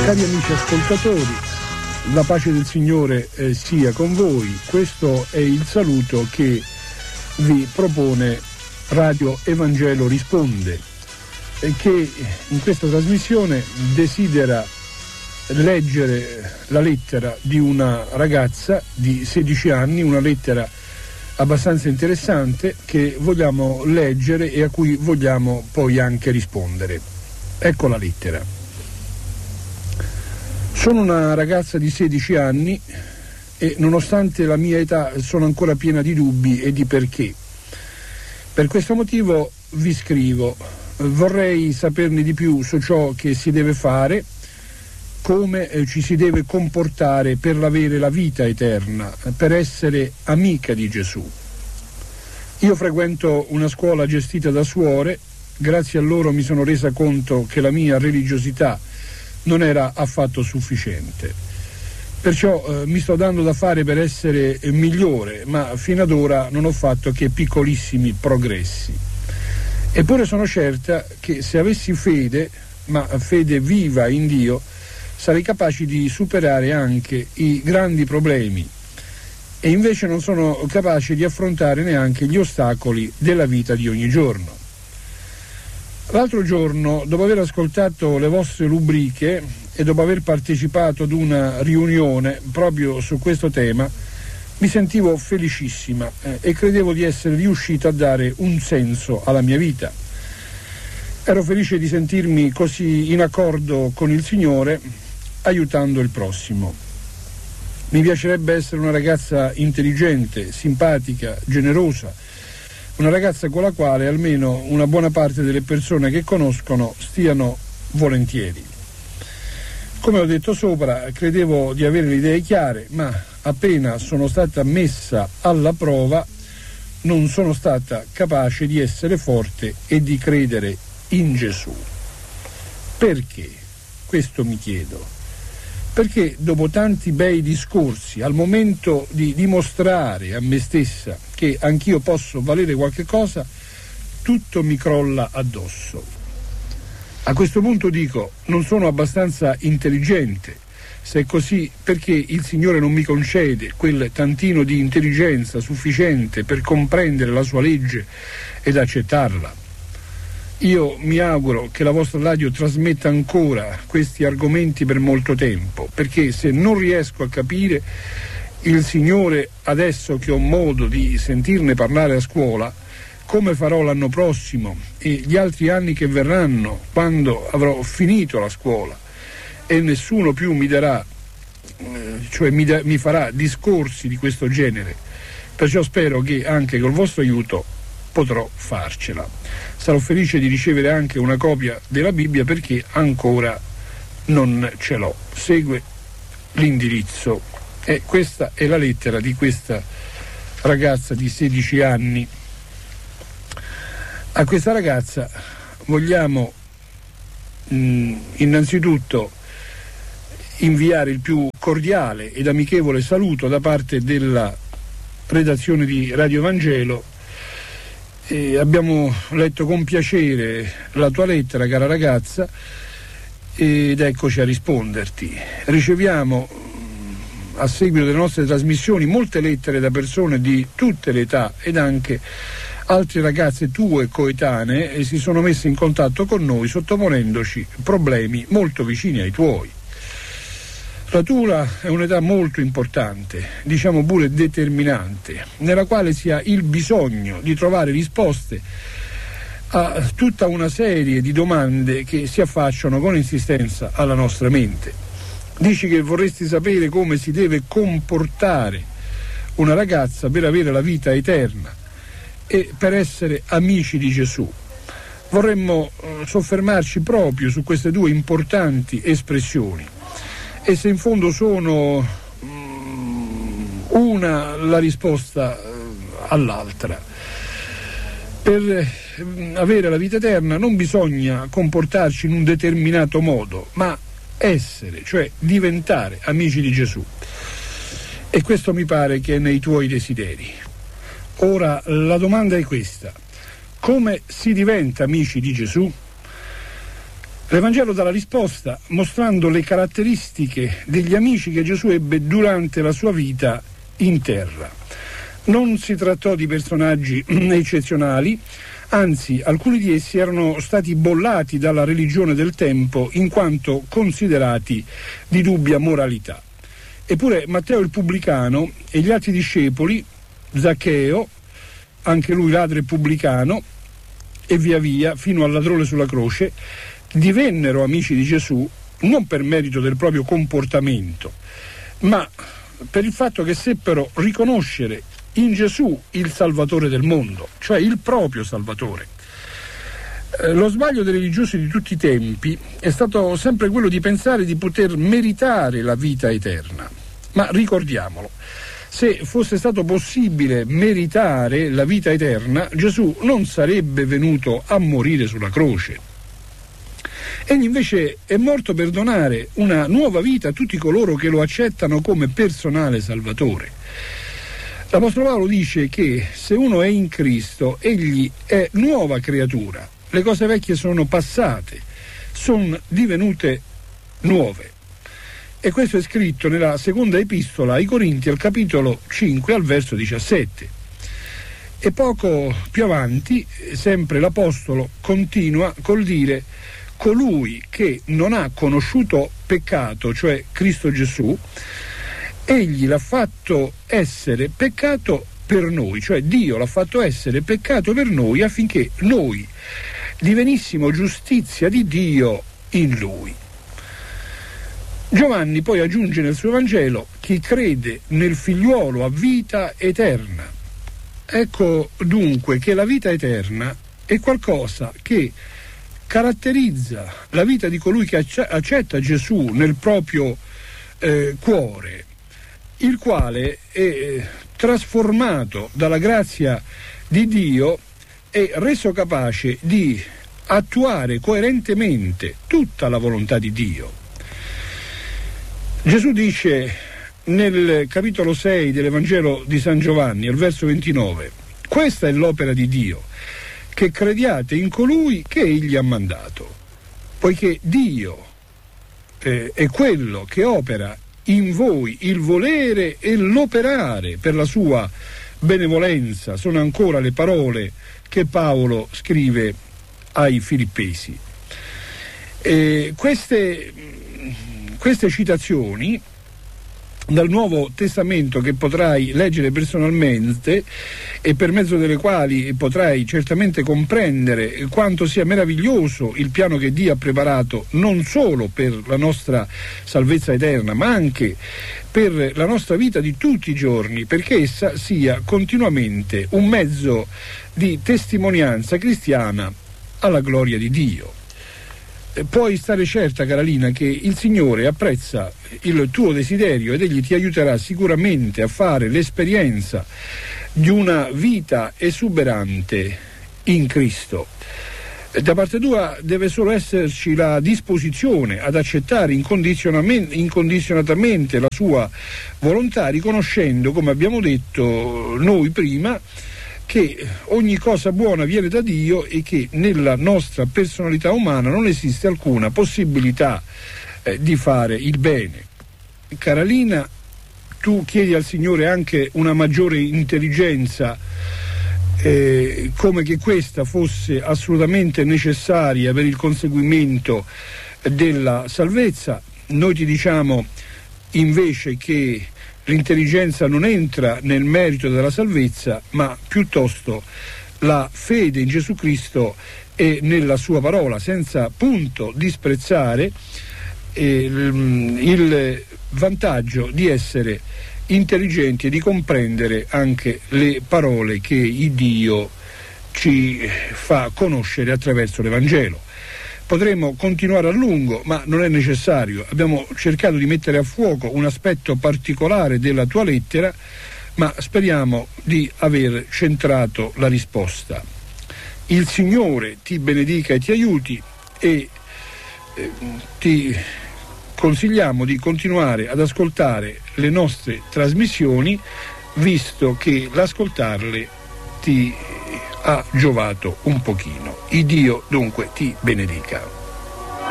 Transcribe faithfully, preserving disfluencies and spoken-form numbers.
Cari amici ascoltatori, la pace del Signore eh, sia con voi. Questo è il saluto che vi propone Radio Evangelo Risponde, e che in questa trasmissione desidera leggere la lettera di una ragazza di sedici anni, una lettera abbastanza interessante che vogliamo leggere e a cui vogliamo poi anche rispondere. Ecco la lettera. Sono una ragazza di sedici anni e nonostante la mia età sono ancora piena di dubbi e di perché. Per questo motivo vi scrivo. Vorrei saperne di più su ciò che si deve fare, come eh, ci si deve comportare per avere la vita eterna, per essere amica di Gesù. Io frequento una scuola gestita da suore, grazie a loro mi sono resa conto che la mia religiosità non era affatto sufficiente. Perciò eh, mi sto dando da fare per essere eh, migliore, ma fino ad ora non ho fatto che piccolissimi progressi. Eppure sono certa che se avessi fede, ma fede viva in Dio, sarei capace di superare anche i grandi problemi. E invece non sono capace di affrontare neanche gli ostacoli della vita di ogni giorno. L'altro giorno, dopo aver ascoltato le vostre rubriche e dopo aver partecipato ad una riunione proprio su questo tema, mi sentivo felicissima eh, e credevo di essere riuscito a dare un senso alla mia vita. Ero felice di sentirmi così in accordo con il Signore, aiutando il prossimo. Mi piacerebbe essere una ragazza intelligente, simpatica, generosa, una ragazza con la quale almeno una buona parte delle persone che conoscono stiano volentieri. Come ho detto sopra, credevo di avere le idee chiare, ma appena sono stata messa alla prova non sono stata capace di essere forte e di credere in Gesù. Perché? Questo mi chiedo. Perché dopo tanti bei discorsi, al momento di dimostrare a me stessa che anch'io posso valere qualche cosa, tutto mi crolla addosso. A questo punto dico, non sono abbastanza intelligente. Se è così, perché il Signore non mi concede quel tantino di intelligenza sufficiente per comprendere la sua legge ed accettarla? Io mi auguro che la vostra radio trasmetta ancora questi argomenti per molto tempo, perché se non riesco a capire, il Signore, adesso che ho modo di sentirne parlare a scuola, come farò l'anno prossimo e gli altri anni che verranno, quando avrò finito la scuola e nessuno più mi darà, cioè mi, da, mi farà discorsi di questo genere. Perciò spero che anche col vostro aiuto potrò farcela. Sarò felice di ricevere anche una copia della Bibbia perché ancora non ce l'ho. Segue l'indirizzo. E questa è la lettera di questa ragazza di sedici anni. A questa ragazza vogliamo mh, innanzitutto inviare il più cordiale ed amichevole saluto da parte della redazione di Radio Evangelo. E abbiamo letto con piacere la tua lettera, cara ragazza, ed eccoci a risponderti. Riceviamo a seguito delle nostre trasmissioni molte lettere da persone di tutte le età ed anche altre ragazze tue coetanee e si sono messe in contatto con noi sottoponendoci problemi molto vicini ai tuoi. La tua è un'età molto importante, diciamo pure determinante, nella quale si ha il bisogno di trovare risposte a tutta una serie di domande che si affacciano con insistenza alla nostra mente. Dici che vorresti sapere come si deve comportare una ragazza per avere la vita eterna e per essere amici di Gesù. Vorremmo eh, soffermarci proprio su queste due importanti espressioni. E se in fondo sono um, una la risposta uh, all'altra. Per uh, avere la vita eterna non bisogna comportarci in un determinato modo, ma essere, cioè diventare amici di Gesù. E questo mi pare che è nei tuoi desideri. Ora la domanda è questa: come si diventa amici di Gesù? L'Evangelo dà la risposta mostrando le caratteristiche degli amici che Gesù ebbe durante la sua vita in terra. Non si trattò di personaggi eccezionali, anzi alcuni di essi erano stati bollati dalla religione del tempo in quanto considerati di dubbia moralità. Eppure Matteo il pubblicano e gli altri discepoli, Zaccheo, anche lui ladro e pubblicano, e via via fino al ladrone sulla croce, divennero amici di Gesù non per merito del proprio comportamento, ma per il fatto che seppero riconoscere in Gesù il Salvatore del mondo, cioè il proprio Salvatore. Eh, lo sbaglio dei religiosi di tutti i tempi è stato sempre quello di pensare di poter meritare la vita eterna. Ma ricordiamolo, se fosse stato possibile meritare la vita eterna, Gesù non sarebbe venuto a morire sulla croce. Egli invece è morto per donare una nuova vita a tutti coloro che lo accettano come personale Salvatore. L'Apostolo Paolo dice che se uno è in Cristo, egli è nuova creatura. Le cose vecchie sono passate, sono divenute nuove. E questo è scritto nella seconda epistola ai Corinti, al capitolo cinque, al verso diciassette. E poco più avanti, sempre l'Apostolo continua col dire: colui che non ha conosciuto peccato, cioè Cristo Gesù, egli l'ha fatto essere peccato per noi, cioè Dio l'ha fatto essere peccato per noi affinché noi divenissimo giustizia di Dio in Lui. Giovanni poi aggiunge nel suo Vangelo: chi crede nel figliuolo ha vita eterna. Ecco dunque che la vita eterna è qualcosa che caratterizza la vita di colui che accetta Gesù nel proprio eh, cuore, il quale è trasformato dalla grazia di Dio e reso capace di attuare coerentemente tutta la volontà di Dio. Gesù dice nel capitolo sei dell'Evangelo di San Giovanni, al verso ventinove: questa è l'opera di Dio, che crediate in colui che egli ha mandato, poiché Dio eh, è quello che opera in voi il volere e l'operare per la sua benevolenza. Sono ancora le parole che Paolo scrive ai Filippesi. E queste, queste citazioni dal Nuovo Testamento, che potrai leggere personalmente e per mezzo delle quali potrai certamente comprendere quanto sia meraviglioso il piano che Dio ha preparato non solo per la nostra salvezza eterna, ma anche per la nostra vita di tutti i giorni, perché essa sia continuamente un mezzo di testimonianza cristiana alla gloria di Dio. Puoi stare certa, Carolina, che il Signore apprezza il tuo desiderio ed egli ti aiuterà sicuramente a fare l'esperienza di una vita esuberante in Cristo. Da parte tua deve solo esserci la disposizione ad accettare incondizionatamente la sua volontà, riconoscendo, come abbiamo detto noi prima, che ogni cosa buona viene da Dio e che nella nostra personalità umana non esiste alcuna possibilità eh, di fare il bene. Carolina, tu chiedi al Signore anche una maggiore intelligenza, eh, come che questa fosse assolutamente necessaria per il conseguimento della salvezza. Noi ti diciamo invece che l'intelligenza non entra nel merito della salvezza, ma piuttosto la fede in Gesù Cristo e nella sua parola, senza punto disprezzare eh, il vantaggio di essere intelligenti e di comprendere anche le parole che il Dio ci fa conoscere attraverso l'Evangelo. Potremmo continuare a lungo, ma non è necessario. Abbiamo cercato di mettere a fuoco un aspetto particolare della tua lettera, ma speriamo di aver centrato la risposta. Il Signore ti benedica e ti aiuti, e eh, ti consigliamo di continuare ad ascoltare le nostre trasmissioni, visto che l'ascoltarle ti ha giovato un pochino. Il Dio dunque ti benedica.